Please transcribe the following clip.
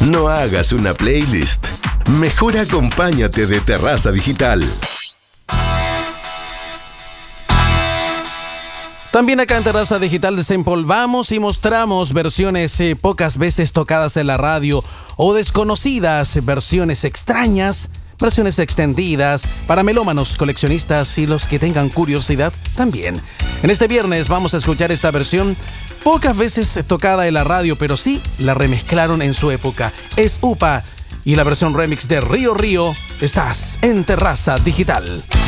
No hagas una playlist. Mejor acompáñate de Terraza Digital. También acá en Terraza Digital desempolvamos y mostramos versiones pocas veces tocadas en la radio o desconocidas, versiones extrañas, versiones extendidas para melómanos, coleccionistas y los que tengan curiosidad también. En este viernes vamos a escuchar esta versión pocas veces tocada en la radio, pero sí la remezclaron en su época. Es UPA y la versión remix de Río Río. Estás en Terraza Digital.